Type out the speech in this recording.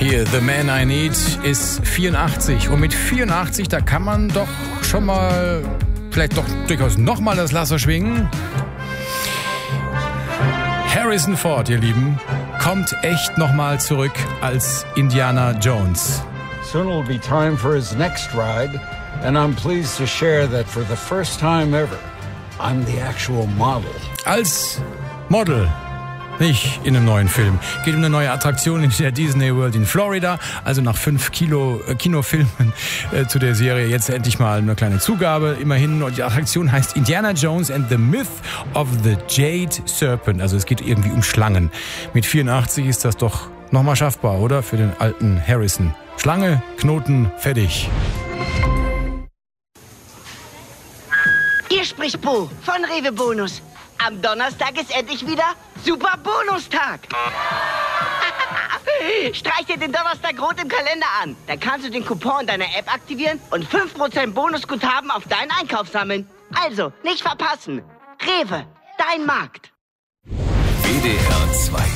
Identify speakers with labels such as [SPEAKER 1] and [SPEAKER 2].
[SPEAKER 1] Hier, The Man I Need ist 84. Und mit 84, da kann man doch schon mal, vielleicht doch durchaus nochmal das Lasso schwingen. Harrison Ford, ihr Lieben, kommt echt nochmal zurück als Indiana Jones.
[SPEAKER 2] Soon it'll be time for his next ride, and I'm pleased to share that for the first time ever, I'm the actual model.
[SPEAKER 1] Als Model. Nicht in einem neuen Film. Geht um eine neue Attraktion in der Disney World in Florida. Also nach 5 Kinofilmen zu der Serie jetzt endlich mal eine kleine Zugabe. Immerhin. Und die Attraktion heißt Indiana Jones and the Myth of the Jade Serpent. Also es geht irgendwie um Schlangen. Mit 84 ist das doch nochmal schaffbar, oder? Für den alten Harrison. Schlange, Knoten, fertig.
[SPEAKER 3] Hier spricht Bo von Rewe Bonus. Am Donnerstag ist endlich wieder Super Bonustag. Streich dir den Donnerstag rot im Kalender an. Dann kannst du den Coupon in deiner App aktivieren und 5% Bonusguthaben auf deinen Einkauf sammeln. Also, nicht verpassen. Rewe, dein Markt.
[SPEAKER 4] WDR 2